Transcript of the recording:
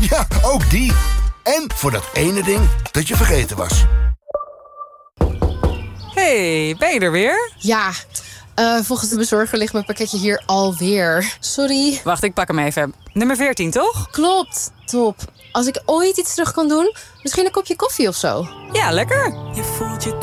Ja, ook die. En voor dat ene ding dat je vergeten was. Hey, ben je er weer? Ja, volgens de bezorger ligt mijn pakketje hier alweer. Sorry. Wacht, ik pak hem even. Nummer 14, toch? Klopt, top. Als ik ooit iets terug kan doen, misschien een kopje koffie of zo. Ja, lekker.